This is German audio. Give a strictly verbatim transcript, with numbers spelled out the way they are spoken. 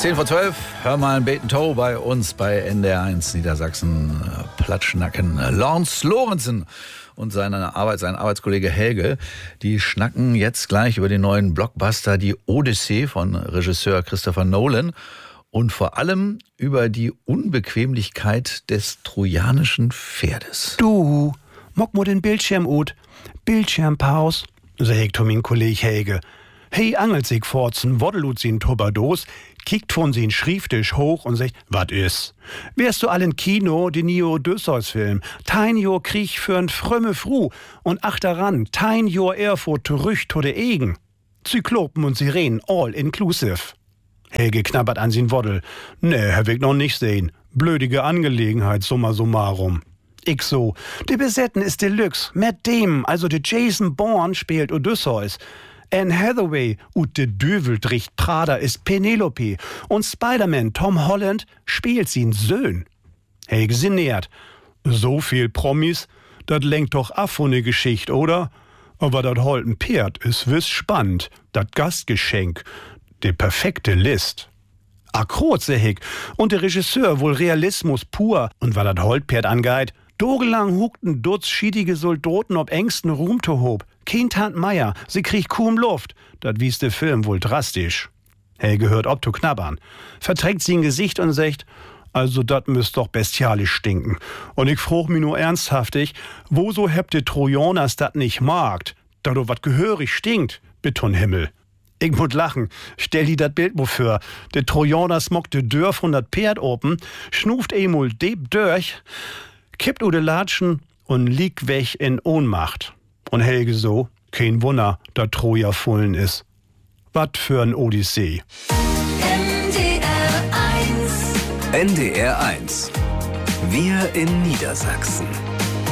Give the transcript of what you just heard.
zehn vor zwölf, hör mal ein Beten Toe bei uns bei N D R eins Niedersachsen. Platschnacken. Lance Lorenzen und seine Arbeit, sein Arbeitskollege Helge, die schnacken jetzt gleich über den neuen Blockbuster Die Odyssee von Regisseur Christopher Nolan und vor allem über die Unbequemlichkeit des trojanischen Pferdes. Du, mock mo den Bildschirm ut. Bildschirmpaus, sagt mein Kollege Helge. Hey, angelt sich forzen, woddelut sin Tuberdos, kickt von sin Schrieftisch hoch und sagt, wat is? Wärst du allen Kino, den Neo Odysseus-Film, tein jo Krieg für'n frömme Fru und ach daran, tein jo Erfurt zurück to de Egen. Zyklopen und Sirenen, all inclusive. Helge knabbert an sin Woddel. Ne, hab ich noch nicht sehen. Blödige Angelegenheit, summa summarum. Ich so, de Besetten ist Deluxe, Matt Damon, also de Jason Bourne spielt Odysseus. Anne Hathaway und de Döveldricht Prada ist Penelope und Spider-Man Tom Holland spielt sin Söhn. Helge sinniert. So viel Promis, dat lenkt doch ab von ne Geschicht, oder? Aber dat holten Pferd is wiss spannend, dat Gastgeschenk, de perfekte List. Akrot, seh ich, und der Regisseur wohl Realismus pur, und war dat Holtpferd angeit, dogelang hukten Dutz schiedige Soldaten ob engsten Ruhmtehob. Kein Tant Meier, sie kriegt kaum Luft. Dat wies der Film wohl drastisch. Helge hört ob zu knabbern. Verträgt sie ein Gesicht und sagt, also dat müsst doch bestialisch stinken. Und ich frug mi nur ernsthaftig, wo so hebt de Trojaners dat nicht magt? Da do wat gehörig stinkt, Beton Himmel. Ich mut lachen, stell die dat Bild mo für. De Trojaners mockt de Dörr von dat Pferd open, schnuft emul deb durch, kippt u de Latschen und liegt weg in Ohnmacht. Und Helge so, kein Wunder, da Troja fullen ist. Wat für ein Odyssee. N D R eins. N D R eins. Wir in Niedersachsen.